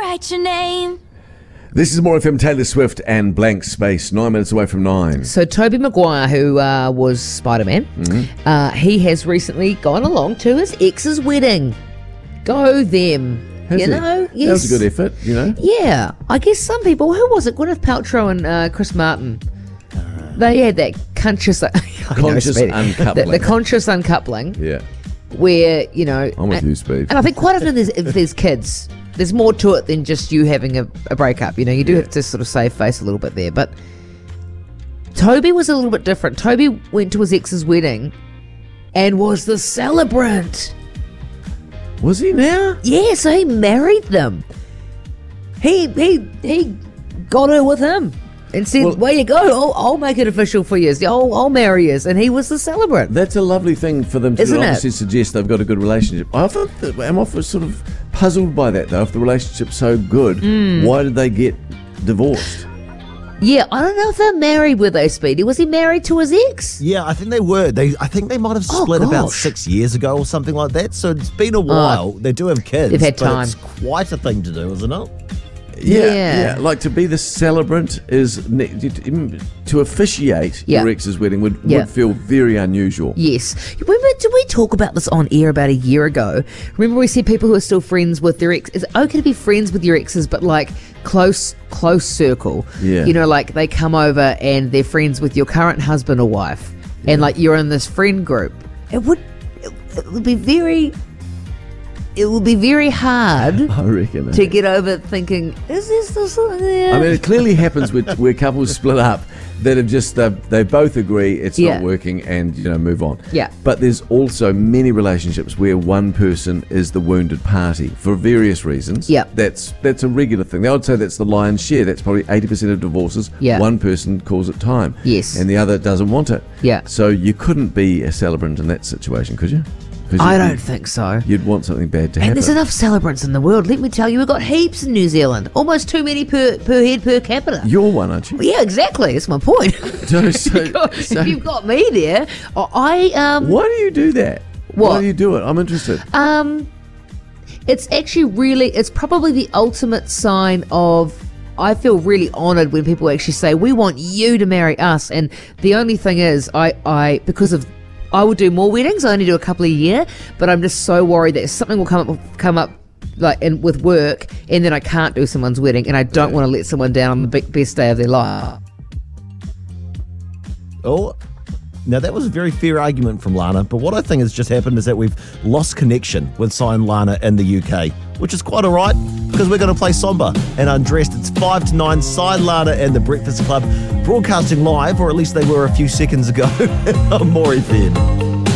write your name. This is More FM, Taylor Swift and Blank Space, 9 minutes away from 9. So Tobey Maguire, who was Spider-Man, he has recently gone along to his ex's wedding. Go them. Has he? Yes. That was a good effort, Yeah. I guess some people, who was it? Gwyneth Paltrow and Chris Martin. They had that conscious uncoupling. The conscious uncoupling. Yeah. Where, I'm with you, Speed. And I think quite often if there's kids, there's more to it than just you having a breakup. You do have to sort of save face a little bit there. But Toby was a little bit different. Toby went to his ex's wedding and was the celebrant. Was he now? Yeah, so he married them. He got her with him and said, Well, "Where you go? I'll make it official for you. I'll marry you." And he was the celebrant. That's a lovely thing for them to Isn't it? obviously suggest they've got a good relationship. I'm often sort of puzzled by that, though. If the relationship's so good, why did they get divorced? Yeah, I don't know if they're married, were they, Speedy? Was he married to his ex? Yeah, I think they were. I think they might have split about gosh. 6 years ago or something like that. So it's been a while. They do have kids. They've had but time. It's quite a thing to do, isn't it? Yeah. Like to be the celebrant is to officiate your ex's wedding would feel very unusual. Yes. Remember, did we talk about this on air about a year ago? Remember we said people who are still friends with their ex, it's okay to be friends with your exes, but like close circle. Yeah. Like they come over and they're friends with your current husband or wife, and like you're in this friend group. It would be very hard, I reckon, to get over thinking, is this the sort? Yeah. I mean, it clearly happens where couples split up that have just they both agree it's not working and move on. Yeah. But there's also many relationships where one person is the wounded party for various reasons. Yeah. That's a regular thing. I would say that's the lion's share. That's probably 80% of divorces. Yeah. One person calls it time. Yes. And the other doesn't want it. Yeah. So you couldn't be a celebrant in that situation, could you? I don't think so. You'd want something bad to happen. And there's enough celebrants in the world. Let me tell you, we've got heaps in New Zealand. Almost too many per head per capita. You're one, aren't you? Yeah, exactly. That's my point. So, if you've got me there, why do you do that? What? Why do you do it? I'm interested. It's actually it's probably the ultimate sign of, I feel really honoured when people actually say, we want you to marry us. And the only thing is, I will do more weddings. I only do a couple a year, but I'm just so worried that something will come up like with work, and then I can't do someone's wedding, and I don't want to let someone down on the best day of their life. Oh, now that was a very fair argument from Lana, but what I think has just happened is that we've lost connection with Sai and Lana in the UK, which is quite all right, because we're going to play Somber and Undressed. It's 5 to 9, Sai, Lana and the Breakfast Club, broadcasting live, or at least they were a few seconds ago, on More FM.